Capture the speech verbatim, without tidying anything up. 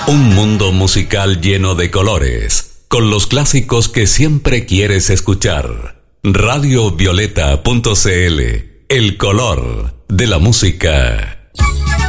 Un mundo musical lleno de colores, con los clásicos que siempre quieres escuchar. Radio Violeta punto c l, el color de la música.